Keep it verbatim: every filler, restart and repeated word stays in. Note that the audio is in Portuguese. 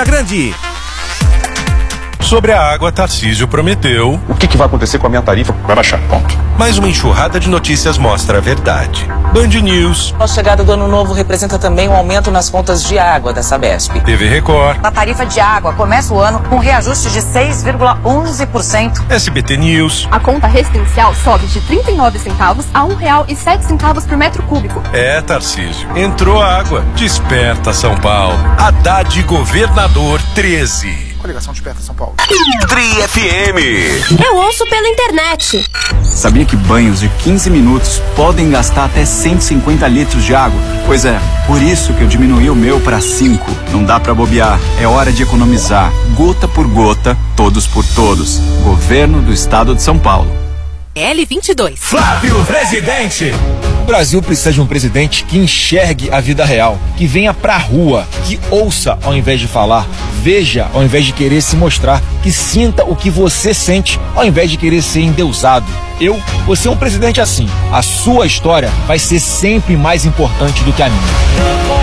Grande. Sobre a água, Tarcísio prometeu... O que, que vai acontecer com a minha tarifa? Vai baixar, ponto. Mas uma enxurrada de notícias mostra a verdade. Band News. A chegada do ano novo representa também um aumento nas contas de água da Sabesp. T V Record. A tarifa de água começa o ano com reajuste de seis vírgula onze por cento. S B T News. A conta residencial sobe de trinta e nove centavos a um real e sete centavos por metro cúbico. É, Tarcísio. Entrou água. Desperta São Paulo. Haddad Governador treze. Coligação Desperta São Paulo. Tri F M. Eu ouço pela internet. Sabia que banhos de quinze minutos podem gastar até cento e cinquenta litros de água? Pois é, por isso que eu diminuí o meu para cinco. Não dá para bobear, é hora de economizar. Gota por gota, todos por todos. Governo do Estado de São Paulo. L vinte e dois. Flávio Presidente. O Brasil precisa de um presidente que enxergue a vida real, que venha pra rua, que ouça ao invés de falar, veja ao invés de querer se mostrar, que sinta o que você sente ao invés de querer ser endeusado. Eu vou ser um presidente assim. A sua história vai ser sempre mais importante do que a minha.